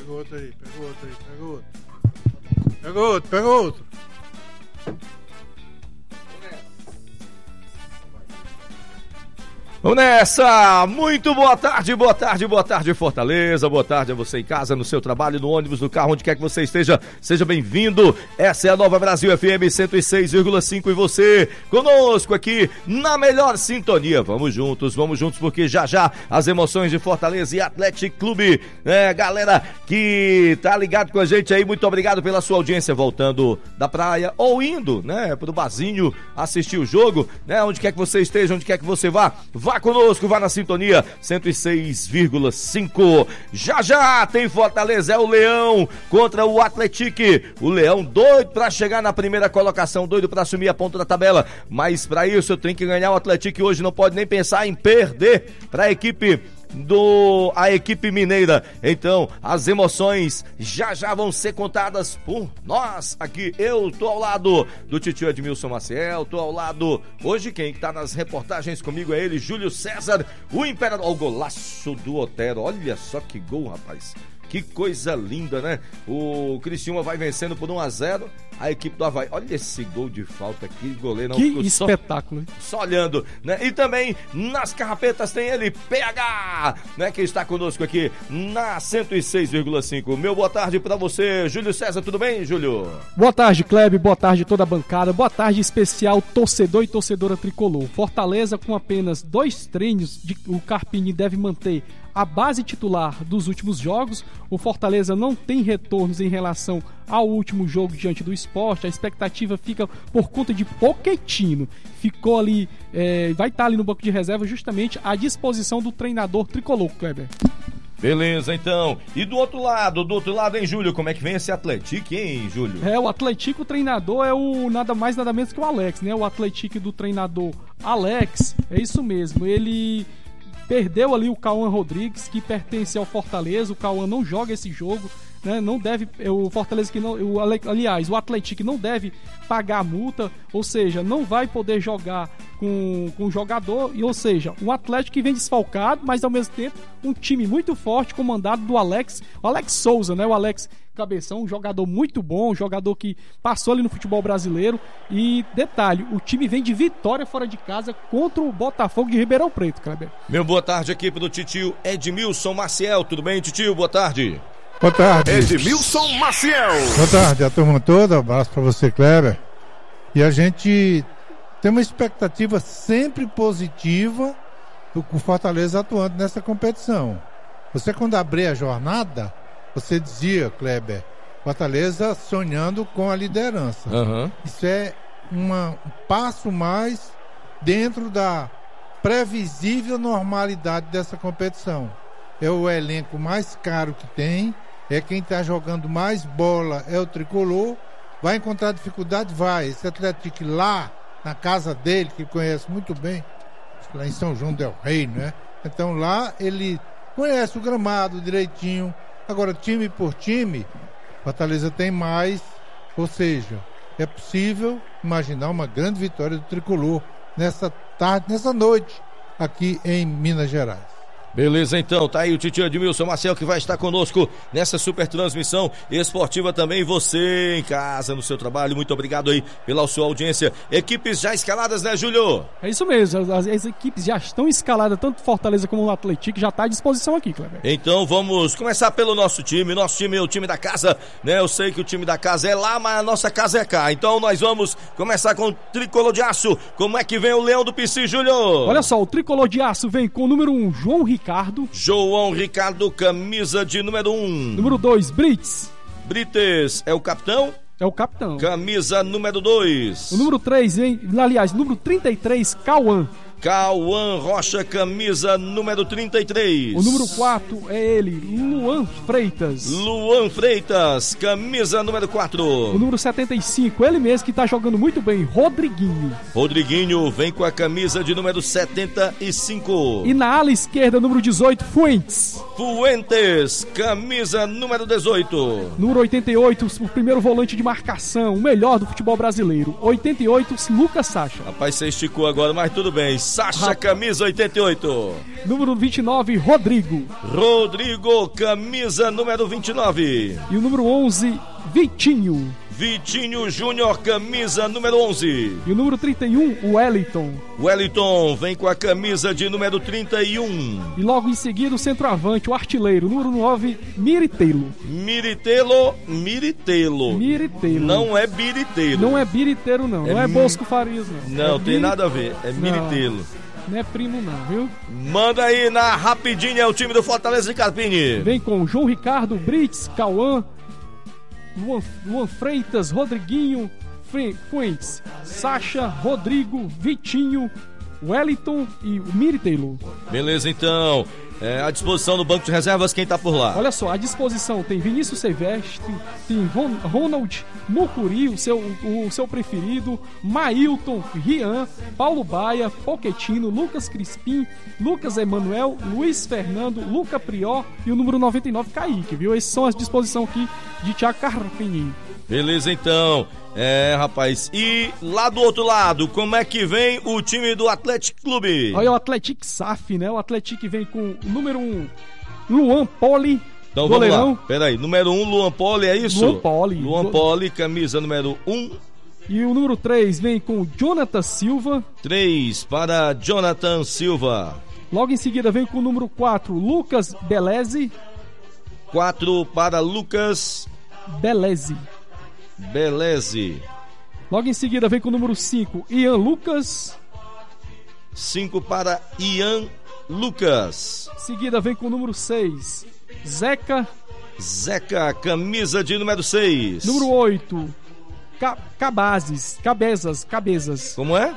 Pega outro aí. Pega outro. Vamos nessa! Muito boa tarde, Fortaleza, boa tarde a você em casa, no seu trabalho, no ônibus, no carro, onde quer que você esteja, seja bem-vindo. Essa é a Nova Brasil FM 106,5 e você conosco aqui na melhor sintonia. Vamos juntos, porque já as emoções de Fortaleza e Atlético Clube, galera que tá ligado com a gente aí, muito obrigado pela sua audiência, voltando da praia ou indo, pro barzinho assistir o jogo, onde quer que você esteja, onde quer que você vá conosco, vá na sintonia 106,5. Já tem Fortaleza, é o Leão contra o Atlético. O Leão doido pra chegar na primeira colocação, doido pra assumir a ponta da tabela, mas pra isso eu tenho que ganhar o Atlético hoje, não pode nem pensar em perder pra equipe mineira. Então, as emoções já vão ser contadas por nós aqui. Eu tô ao lado do titio Edmilson Maciel, tô ao lado, hoje quem tá nas reportagens comigo é ele, Júlio César, o imperador, o golaço do Otero, olha só que gol, rapaz. Que coisa linda, né? O Criciúma vai vencendo por 1-0 a equipe do Avaí. Olha esse gol de falta aqui, goleiro. Que espetáculo. Só olhando, né? E também nas carrapetas tem ele, PH, né? Que está conosco aqui na 106,5. Meu boa tarde pra você, Júlio César, tudo bem, Júlio? Boa tarde, Kleber, boa tarde toda a bancada, boa tarde especial torcedor e torcedora tricolor. Fortaleza com apenas 2 treinos, o Carpini deve manter a base titular dos últimos jogos. O Fortaleza não tem retornos em relação ao último jogo diante do Sport. A expectativa fica por conta de Pochettino. Ficou ali, vai estar ali no banco de reserva justamente à disposição do treinador tricolor, Kleber. Beleza, então. E do outro lado, hein, Júlio? Como é que vem esse Atlético, hein, Júlio? O Atlético, o treinador é o nada mais, nada menos que o Alex, né? O Atlético do treinador Alex, é isso mesmo. Ele perdeu ali o Cauã Rodrigues, que pertence ao Fortaleza. O Cauã não joga esse jogo, né? Não deve, o Fortaleza que não, o Atlético não deve pagar a multa, ou seja, não vai poder jogar com o jogador, ou seja, um Atlético que vem desfalcado, mas ao mesmo tempo um time muito forte, comandado do Alex Souza, né? O Alex Cabeção, um jogador muito bom, um jogador que passou ali no futebol brasileiro. E detalhe, o time vem de vitória fora de casa contra o Botafogo de Ribeirão Preto, Kleber. Meu boa tarde, equipe do titio Edmilson Maciel, tudo bem, titio? Boa tarde. Boa tarde. Edmilson Maciel. Boa tarde a turma toda, abraço pra você, Kleber. E a gente tem uma expectativa sempre positiva do Fortaleza atuando nessa competição. Você, quando abrir a jornada, você dizia, Kleber, Fortaleza sonhando com a liderança. Isso é um passo mais dentro da previsível normalidade dessa competição. É o elenco mais caro que tem, é quem está jogando mais bola, é o tricolor. Vai encontrar dificuldade? Vai. Esse Atlético lá, na casa dele, que conhece muito bem, lá em São João del Rei, né? Então lá ele conhece o gramado direitinho. Agora, time por time, Fortaleza tem mais, ou seja, é possível imaginar uma grande vitória do tricolor nessa tarde, nessa noite, aqui em Minas Gerais. Beleza, então, tá aí o titio Edmilson Maciel, que vai estar conosco nessa super transmissão esportiva também. Você em casa, no seu trabalho, muito obrigado aí pela sua audiência. Equipes já escaladas, né, Júlio? É isso mesmo, as equipes já estão escaladas, tanto Fortaleza como o Atlético, já está à disposição aqui, Kleber. Então vamos começar pelo nosso time é o time da casa, né? Eu sei que o time da casa é lá, mas a nossa casa é cá. Então nós vamos começar com o Tricolor de Aço. Como é que vem o Leão do PC, Júlio? Olha só, o Tricolor de Aço vem com o número 1, João Ricardo, camisa de número 1. Número 2, Brites é o capitão? É o capitão. Camisa número 2. O número 3, número 33, Cauã Rocha, camisa número 33. O número 4 é ele, Luan Freitas, camisa número 4. O número 75, ele mesmo que tá jogando muito bem, Rodriguinho vem com a camisa de número 75. E na ala esquerda, número 18, Fuentes, camisa número 18. Número 88, o primeiro volante de marcação, o melhor do futebol brasileiro, 88, Lucas Sacha. Rapaz, você esticou agora, mas tudo bem. Sacha, camisa 88. Número 29, Rodrigo. Rodrigo, camisa número 29. E o número 11, Vitinho. Vitinho Júnior, camisa número 11. E o número 31, Wellington. Wellington vem com a camisa de número 31. E logo em seguida o centroavante, o artilheiro, número 9, Miritelo. Miritelo. Não é biriteiro. Não é biriteiro, não. Não é Bosco Farias, não. Não, tem nada a ver. É Miritelo. Não é primo, não, viu? Manda aí na rapidinha o time do Fortaleza de Carpini. Vem com João Ricardo, Brits, Cauã, Luan Freitas, Rodriguinho, Fuentes, Sacha, Rodrigo, Vitinho, Wellington e Miritelo. Beleza, então. À disposição do banco de reservas, quem tá por lá? Olha só, à disposição tem Vinícius Silvestre, tem Ronald Mucuri, o seu preferido, Mailton, Rian, Paulo Baia, Pochettino, Lucas Crispim, Lucas Emanuel, Luiz Fernando, Luca Prior e o número 99, Kaique, viu? Esses são as disposição aqui de Thiago Carpini. Beleza, então. Rapaz, e lá do outro lado, como é que vem o time do Atlético Clube? Olha o Atlético SAF, né? O Atlético vem com o número 1, Luan Poli. Então goleirão. Vamos lá, peraí, número 1, Luan Poli, é isso? Luan Poli, camisa número 1. E o número 3 vem com Jonathan Silva. 3 para Jonathan Silva. Logo em seguida vem com o número 4, Lucas Beleze. 4 para Lucas Beleze. Logo em seguida vem com o número 5, Ian Lucas. 5 para Ian Lucas. Em seguida vem com o número 6, Zeca, camisa de número 6. Número 8, Cabezas. Como é?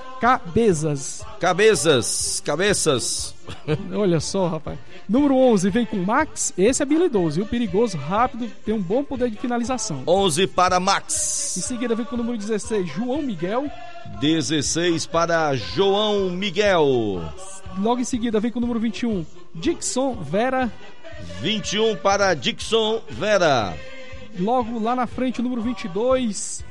Cabeças. Olha só, rapaz. Número 11 vem com Max. Esse é habilidoso, viu? Perigoso, rápido, tem um bom poder de finalização. 11 para Max. Em seguida vem com o número 16, João Miguel. 16 para João Miguel. Logo em seguida vem com o número 21, Dixon Vera. 21 para Dixon Vera. Logo lá na frente o número 22,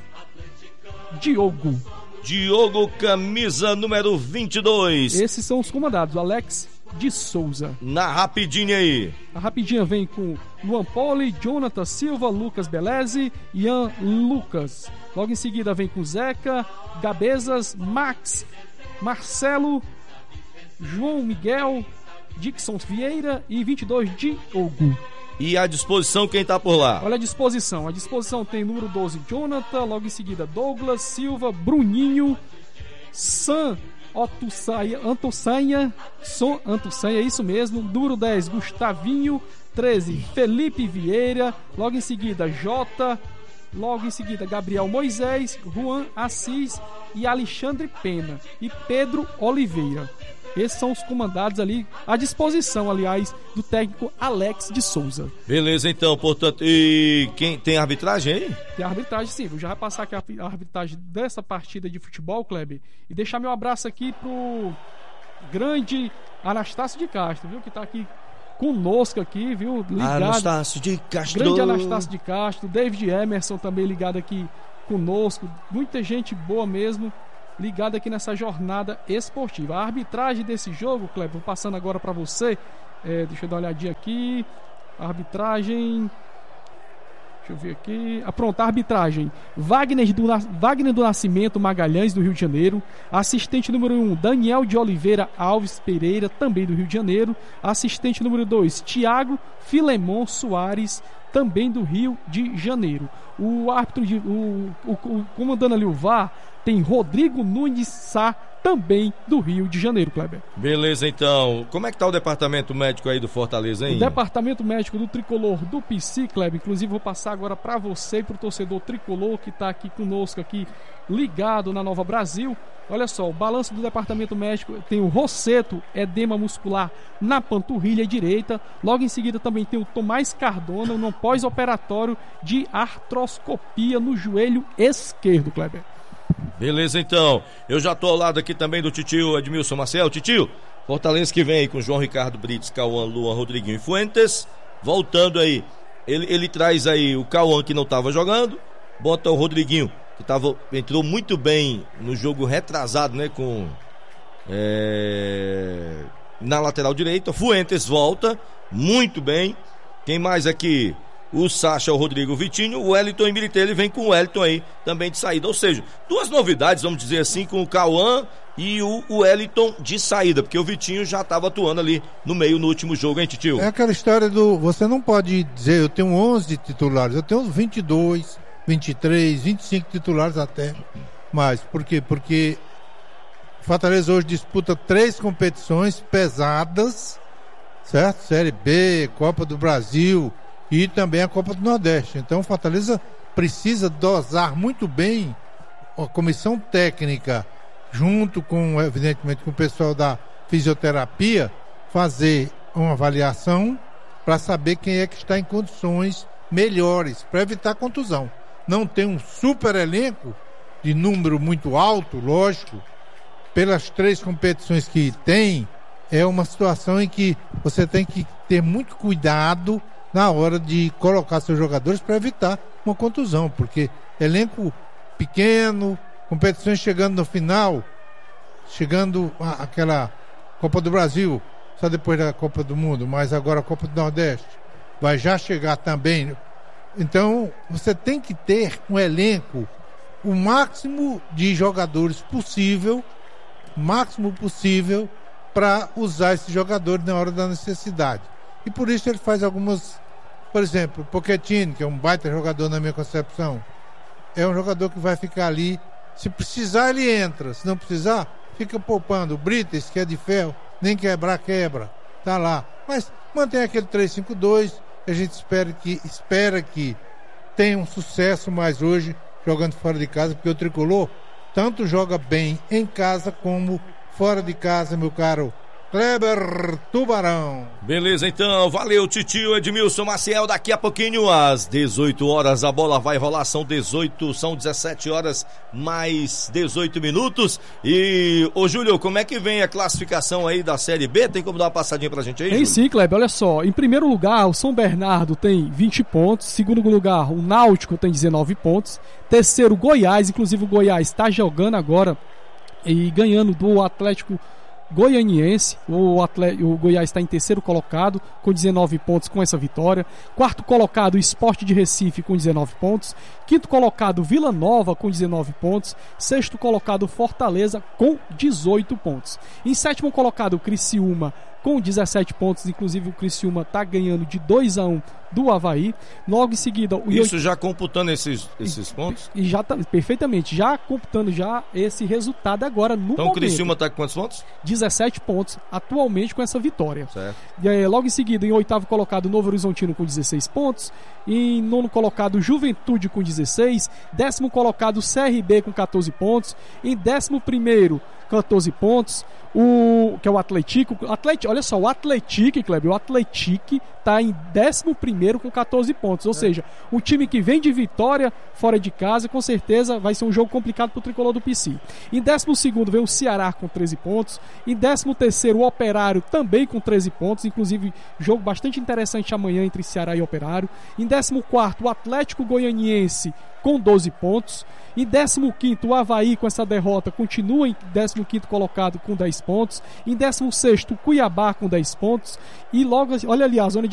Diogo, camisa número 22. Esses são os comandados, Alex de Souza. Na rapidinha aí. A rapidinha vem com Luan Poli, Jonathan Silva, Lucas Beleze, Ian Lucas. Logo em seguida vem com Zeca, Gabezas, Max, Marcelo, João Miguel, Dixon Vieira e 22, Diogo. E à disposição quem tá por lá? Olha a disposição. A disposição tem número 12, Jonathan. Logo em seguida, Douglas Silva, Bruninho, Antossanha, é isso mesmo. Número 10, Gustavinho. 13, Felipe Vieira. Logo em seguida, Jota. Logo em seguida, Gabriel Moisés, Juan Assis e Alexandre Pena. E Pedro Oliveira. Esses são os comandados ali, à disposição, aliás, do técnico Alex de Souza. Beleza, então, portanto, e quem tem arbitragem aí? Tem arbitragem, sim. Vou já repassar aqui a arbitragem dessa partida de futebol, Kleber, e deixar meu abraço aqui pro grande Anastácio de Castro, viu, que tá aqui conosco aqui, viu, ligado. Anastácio de Castro. Grande Anastácio de Castro, David Emerson também ligado aqui conosco, muita gente boa mesmo, ligado aqui nessa jornada esportiva. A arbitragem desse jogo, Kleber, passando agora para você, deixa eu dar uma olhadinha aqui, a arbitragem, deixa eu ver aqui, pronto, a arbitragem, Wagner do Nascimento Magalhães, do Rio de Janeiro, assistente número 1, Daniel de Oliveira Alves Pereira, também do Rio de Janeiro, assistente número 2, Tiago Filemon Soares, também do Rio de Janeiro. O árbitro, o comandando ali o VAR, tem Rodrigo Nunes Sá, também do Rio de Janeiro, Kleber. Beleza, então. Como é que tá o departamento médico aí do Fortaleza, hein? O departamento médico do Tricolor do PC, Kleber, inclusive vou passar agora para você e pro torcedor Tricolor que tá aqui conosco, aqui ligado na Nova Brasil. Olha só, o balanço do departamento médico tem o Rosseto, edema muscular na panturrilha direita. Logo em seguida também tem o Tomás Cardona, no pós-operatório de artroscopia no joelho esquerdo, Kleber. Beleza, então. Eu já tô ao lado aqui também do titio Edmilson Marcel. Titio, Fortaleza que vem aí com João Ricardo Brits, Cauã, Luan, Rodriguinho e Fuentes. Voltando aí, ele traz aí o Cauã que não tava jogando, bota o Rodriguinho, que entrou muito bem no jogo retrasado, né, com Na lateral direita, Fuentes volta, muito bem. Quem mais aqui? O Sacha, o Rodrigo, o Vitinho, o Wellington e Milité, ele vem com o Wellington aí também de saída. Ou seja, duas novidades, vamos dizer assim, com o Cauã e o Wellington de saída, porque o Vitinho já estava atuando ali no meio no último jogo, hein, Titio? É aquela história você não pode dizer, eu tenho 11 titulares, eu tenho uns 22, 23, 25 titulares até mais. Por quê? Porque Fortaleza hoje disputa 3 competições pesadas, certo? Série B, Copa do Brasil e também a Copa do Nordeste. Então Fortaleza precisa dosar muito bem a comissão técnica, junto com, evidentemente, com o pessoal da fisioterapia, fazer uma avaliação para saber quem é que está em condições melhores, para evitar contusão. Não tem um super elenco de número muito alto, lógico, pelas 3 competições que tem, é uma situação em que você tem que ter muito cuidado na hora de colocar seus jogadores para evitar uma contusão, porque elenco pequeno, competições chegando no final, chegando aquela Copa do Brasil, só depois da Copa do Mundo, mas agora a Copa do Nordeste vai já chegar também. Então você tem que ter um elenco, o máximo de jogadores possível, para usar esses jogadores na hora da necessidade. E por isso ele faz algumas, por exemplo, o Pochettino, que é um baita jogador na minha concepção, é um jogador que vai ficar ali, se precisar ele entra, se não precisar fica poupando. O Brites, que é de ferro, nem quebra, tá lá, mas mantém aquele 3-5-2, a gente espera que tenha um sucesso mais hoje jogando fora de casa, porque o Tricolor tanto joga bem em casa como fora de casa, meu caro Kleber Tubarão. Beleza, então, valeu, Titio Edmilson Maciel. Daqui a pouquinho, às 18 horas, a bola vai rolar. São 17 horas mais 18 minutos. E, ô Júlio, como é que vem a classificação aí da Série B? Tem como dar uma passadinha pra gente aí, Tem Júlio? sim, Kleber, olha só. Em primeiro lugar, o São Bernardo tem 20 pontos. Segundo lugar, o Náutico tem 19 pontos. Terceiro, Goiás. Inclusive, o Goiás está jogando agora e ganhando do Atlético Goianiense. O Goiás está em terceiro colocado com 19 pontos com essa vitória. Quarto colocado, o Sport de Recife com 19 pontos. Quinto colocado, Vila Nova com 19 pontos. Sexto colocado, Fortaleza com 18 pontos. Em sétimo colocado, o Criciúma com 17 pontos. Inclusive o Criciúma está ganhando de 2-1 do Avaí. Logo em seguida... Isso já computando esses pontos? E já tá, perfeitamente, já computando já esse resultado agora no momento. Então o Criciúma está com quantos pontos? 17 pontos atualmente com essa vitória. Certo. E, logo em seguida, em oitavo colocado, Novo Horizontino com 16 pontos. Em nono colocado, Juventude com 16. Décimo colocado, CRB com 14 pontos. Em 11º, 14 pontos. Que é o Atlético. Olha só, o Atlético, Kleber, o Atlético está em 11º com 14 pontos. Ou seja, um time que vem de vitória fora de casa, com certeza vai ser um jogo complicado para o tricolor do PC. Em 12º vem o Ceará com 13 pontos. Em 13º, o Operário também com 13 pontos. Inclusive, jogo bastante interessante amanhã entre Ceará e Operário. Em 14º, o Atlético Goianiense com 12 pontos. Em 15º, o Avaí, com essa derrota, continua em 15º colocado com 10 pontos. Em 16º, o Cuiabá com 10 pontos. E logo, olha ali, a zona de